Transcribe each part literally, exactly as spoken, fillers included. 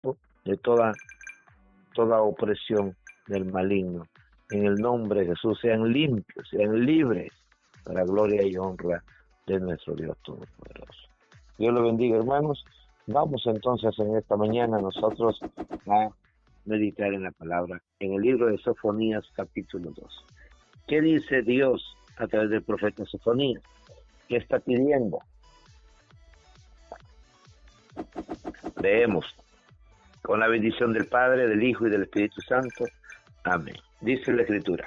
de toda, toda opresión del maligno. En el nombre de Jesús sean limpios, sean libres, para gloria y honra de nuestro Dios Todopoderoso. Dios lo bendiga, hermanos. Vamos entonces en esta mañana nosotros a meditar en la palabra, en el libro de Sofonías, capítulo dos. ¿Qué dice Dios a través del profeta Sofonías? ¿Qué está pidiendo? Leemos. Con la bendición del Padre, del Hijo y del Espíritu Santo. Amén. Dice la Escritura: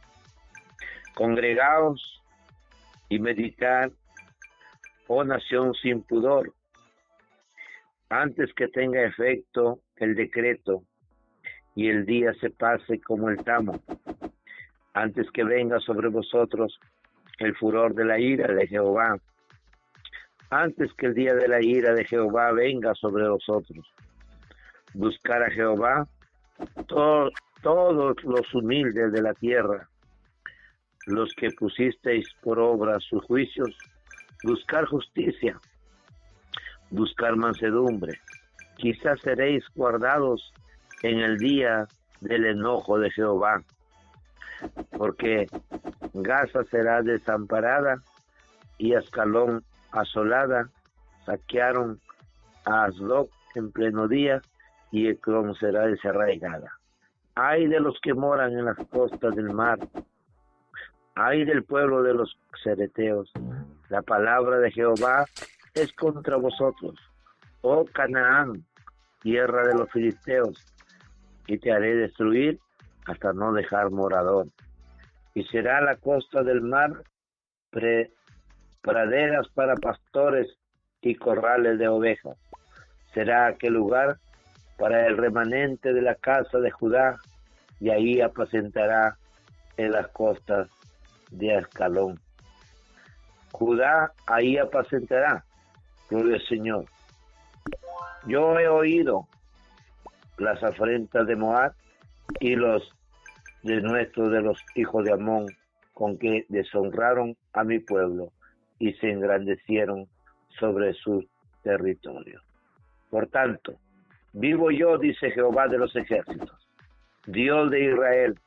congregaos y meditad, oh nación sin pudor, antes que tenga efecto el decreto y el día se pase como el tamo, antes que venga sobre vosotros el furor de la ira de Jehová, antes que el día de la ira de Jehová venga sobre vosotros. Buscar a Jehová todo, todos los humildes de la tierra, los que pusisteis por obra sus juicios, buscar justicia, buscar mansedumbre. Quizás seréis guardados en el día del enojo de Jehová, porque Gaza será desamparada y Ascalón asolada. Saquearon a Asdod en pleno día y Ecrón será desarraigada. Ay de los que moran en las costas del mar, ay del pueblo de los cereteos. La palabra de Jehová es contra vosotros, oh Canaán, tierra de los filisteos, y te haré destruir hasta no dejar morador. Y será la costa del mar pre, praderas para pastores y corrales de ovejas. Será aquel lugar para el remanente de la casa de Judá, y ahí apacentará en las costas de Ascalón. Judá ahí apacentará, gloria al Señor. Yo he oído las afrentas de Moab y los denuestos de los hijos de Amón, con que deshonraron a mi pueblo y se engrandecieron sobre su territorio. Por tanto, vivo yo, dice Jehová de los ejércitos, Dios de Israel,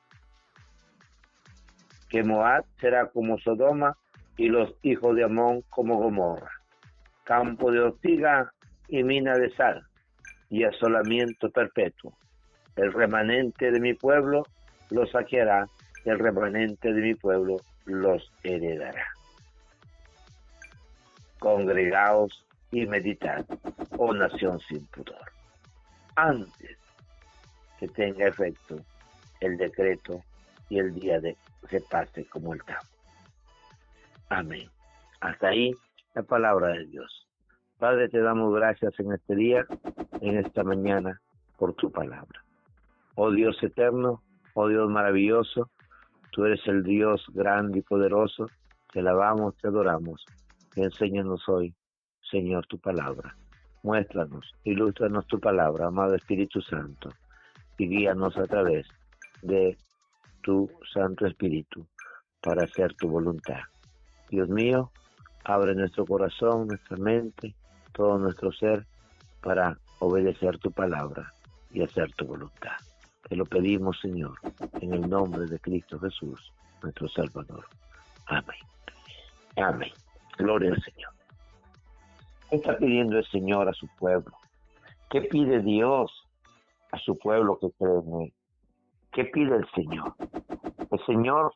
que Moab será como Sodoma y los hijos de Amón como Gomorra, campo de ortiga y mina de sal, y asolamiento perpetuo. El remanente de mi pueblo los saqueará, el remanente de mi pueblo los heredará. Congregaos y meditad, oh nación sin pudor, antes que tenga efecto el decreto y el día de se pase como el tamo. Amén. Hasta ahí la palabra de Dios. Padre, te damos gracias en este día, en esta mañana, por tu palabra. Oh Dios eterno, oh Dios maravilloso, tú eres el Dios grande y poderoso, te alabamos, te adoramos. Y enséñanos hoy, Señor, tu palabra. Muéstranos, ilústranos tu palabra, amado Espíritu Santo, y guíanos a través de tu Santo Espíritu para hacer tu voluntad. Dios mío, abre nuestro corazón, nuestra mente, todo nuestro ser para obedecer tu palabra y hacer tu voluntad. Te lo pedimos, Señor, en el nombre de Cristo Jesús, nuestro Salvador. Amén. Amén. Gloria al Señor. ¿Qué está pidiendo el Señor a su pueblo? ¿Qué pide Dios a su pueblo que cree en Él? ¿Qué pide el Señor? El Señor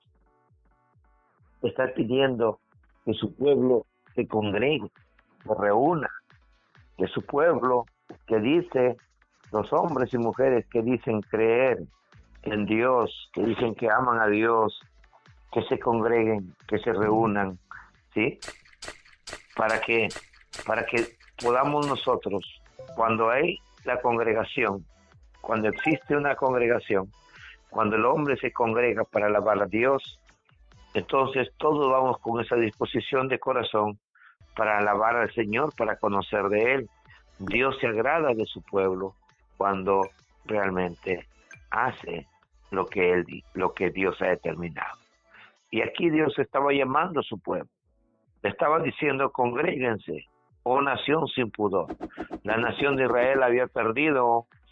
está pidiendo que su pueblo se congregue, se reúna, que su pueblo que dice, los hombres y mujeres que dicen creer en Dios, que dicen que aman a Dios, que se congreguen, que se reúnan, ¿sí? Para que, para que podamos nosotros, cuando hay la congregación, cuando existe una congregación, cuando el hombre se congrega para alabar a Dios, entonces todos vamos con esa disposición de corazón para alabar al Señor, para conocer de Él. Dios se agrada de su pueblo cuando realmente hace lo que Él, lo que Dios ha determinado. Y aquí Dios estaba llamando a su pueblo. Le estaba diciendo, congréguense, oh nación sin pudor. La nación de Israel había perdido